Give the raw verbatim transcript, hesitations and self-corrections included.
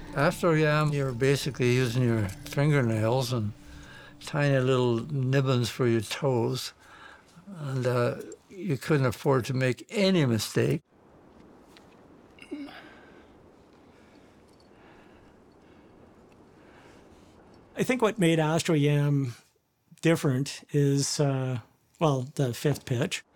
After yam, you're basically using your fingernails and tiny little nibbons for your toes, and uh, you couldn't afford to make any mistake. I think what made Astro Yam different is, uh, well, the fifth pitch.